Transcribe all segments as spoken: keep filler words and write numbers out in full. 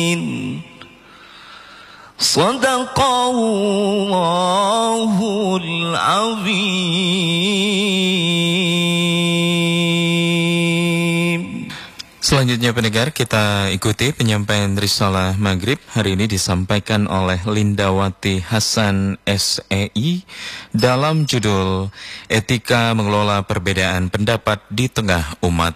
Sadaqallahul azim. Selanjutnya pendengar, kita ikuti penyampaian Risalah Maghrib. Hari ini disampaikan oleh Lindawati Hasan S E I dalam judul Etika Mengelola Perbedaan Pendapat di Tengah Umat.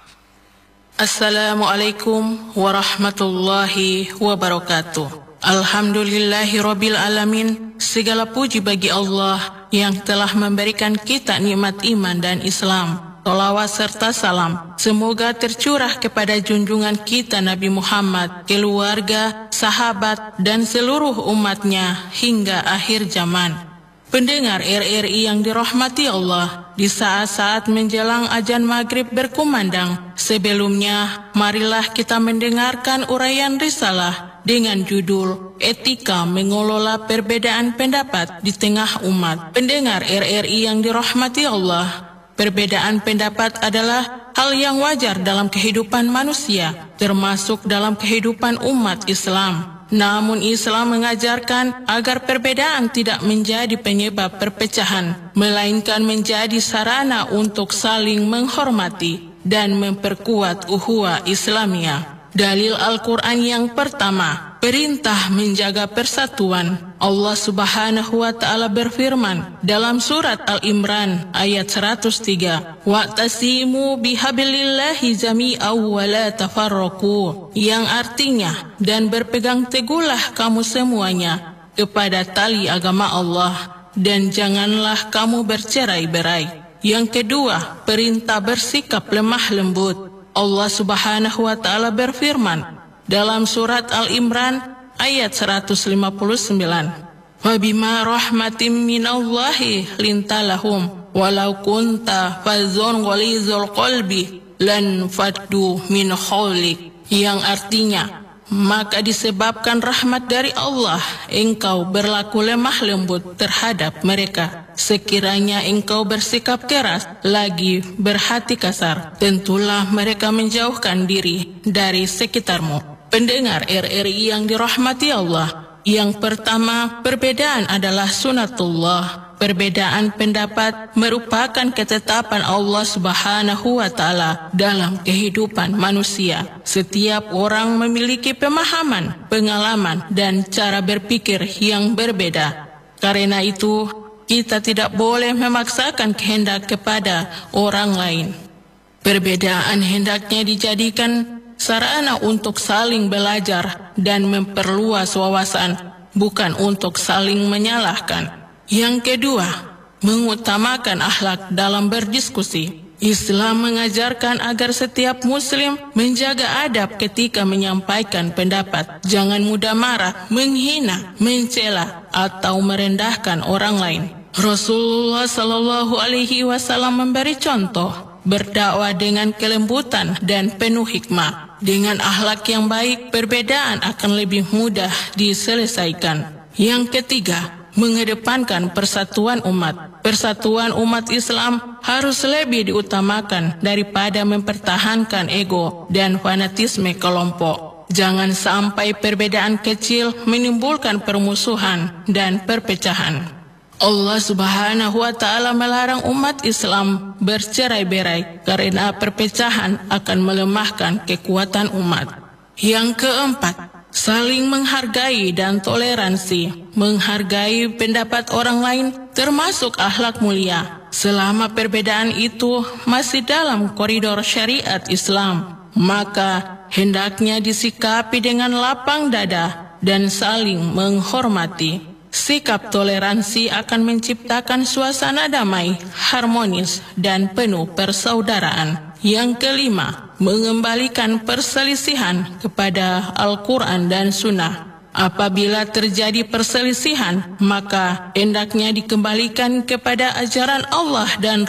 Assalamualaikum warahmatullahi wabarakatuh. Alhamdulillahi Rabbil Alamin. Segala puji bagi Allah yang telah memberikan kita nikmat iman dan Islam. Salawat serta salam semoga tercurah kepada junjungan kita Nabi Muhammad, keluarga, sahabat, dan seluruh umatnya hingga akhir zaman. Pendengar R R I yang dirahmati Allah, di saat-saat menjelang azan maghrib berkumandang, sebelumnya marilah kita mendengarkan uraian risalah dengan judul Etika Mengelola Perbedaan Pendapat di Tengah Umat. Pendengar R R I yang dirahmati Allah, perbedaan pendapat adalah hal yang wajar dalam kehidupan manusia, termasuk dalam kehidupan umat Islam. Namun Islam mengajarkan agar perbedaan tidak menjadi penyebab perpecahan, melainkan menjadi sarana untuk saling menghormati dan memperkuat ukhuwah Islamiyah. Dalil Al-Quran yang pertama, perintah menjaga persatuan. Allah Subhanahu wa Ta'ala berfirman dalam surat Al-Imran ayat seratus tiga, "Wa'tasimu bihablillahi jami'aw wa la tafarraqu," yang artinya, dan berpegang teguhlah kamu semuanya kepada tali agama Allah dan janganlah kamu bercerai-berai. Yang kedua, perintah bersikap lemah lembut. Allah Subhanahu wa Ta'ala berfirman dalam surat Al-Imran ayat seratus lima puluh sembilan, "Wa bima rahmatin minallahi lintalahum walau kunta fazzon ghalizul qalbi lan faddu min hawlik," yang artinya, maka disebabkan rahmat dari Allah engkau berlaku lemah lembut terhadap mereka. Sekiranya engkau bersikap keras lagi berhati kasar, tentulah mereka menjauhkan diri dari sekitarmu. Pendengar R R I yang dirahmati Allah, yang pertama, perbedaan adalah sunatullah. Perbedaan pendapat merupakan ketetapan Allah Subhanahu wa Ta'ala dalam kehidupan manusia. Setiap orang memiliki pemahaman, pengalaman, dan cara berpikir yang berbeda. Karena itu, kita tidak boleh memaksakan kehendak kepada orang lain. Perbedaan hendaknya dijadikan sarana untuk saling belajar dan memperluas wawasan, bukan untuk saling menyalahkan. Yang kedua, mengutamakan akhlak dalam berdiskusi. Islam mengajarkan agar setiap muslim menjaga adab ketika menyampaikan pendapat. Jangan mudah marah, menghina, mencela, atau merendahkan orang lain. Rasulullah Sallallahu Alaihi Wasallam memberi contoh berdakwah dengan kelembutan dan penuh hikmah. Dengan akhlak yang baik, perbedaan akan lebih mudah diselesaikan. Yang ketiga, mengedepankan persatuan umat. Persatuan umat Islam harus lebih diutamakan daripada mempertahankan ego dan fanatisme kelompok. Jangan sampai perbedaan kecil menimbulkan permusuhan dan perpecahan. Allah Subhanahu wa Ta'ala melarang umat Islam bercerai-berai karena perpecahan akan melemahkan kekuatan umat. Yang keempat, saling menghargai dan toleransi. Menghargai pendapat orang lain termasuk akhlak mulia. Selama perbedaan itu masih dalam koridor syariat Islam, maka hendaknya disikapi dengan lapang dada dan saling menghormati. Sikap toleransi akan menciptakan suasana damai, harmonis, dan penuh persaudaraan. Yang kelima, mengembalikan perselisihan kepada Al-Quran dan Sunnah. Apabila terjadi perselisihan, maka hendaknya dikembalikan kepada ajaran Allah dan